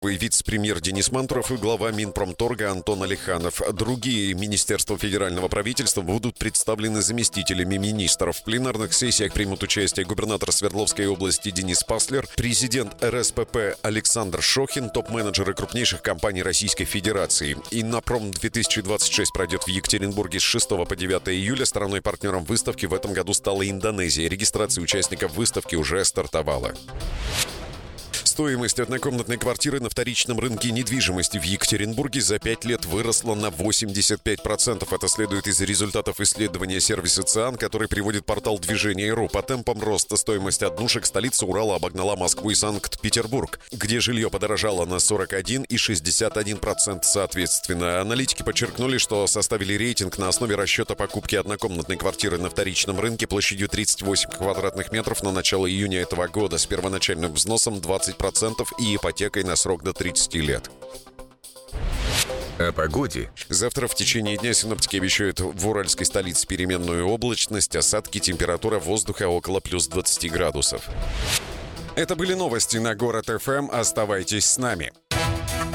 Вице-премьер Денис Мантуров и глава Минпромторга Антон Алиханов. Другие министерства федерального правительства будут представлены заместителями министров. В пленарных сессиях примут участие губернатор Свердловской области Денис Паслер, президент РСПП Александр Шохин, топ-менеджеры крупнейших компаний Российской Федерации. Иннопром-2026 пройдет в Екатеринбурге с 6 по 9 июля. Стороной-партнером выставки в этом году стала Индонезия. Регистрация участников выставки уже стартовала. Стоимость однокомнатной квартиры на вторичном рынке недвижимости в Екатеринбурге за 5 лет выросла на 85%. Это следует из результатов исследования сервиса ЦИАН, который приводит портал Движение.ру. По темпам роста стоимость однушек столица Урала обогнала Москву и Санкт-Петербург, где жилье подорожало на 41 и 61% соответственно. Аналитики подчеркнули, что составили рейтинг на основе расчета покупки однокомнатной квартиры на вторичном рынке площадью 38 квадратных метров на начало июня этого года с первоначальным взносом 20% и ипотекой на срок до 30 лет. О погоде. Завтра в течение дня синоптики обещают в уральской столице переменную облачность, осадки, температура воздуха около плюс 20 градусов. Это были новости на Город ФМ. Оставайтесь с нами.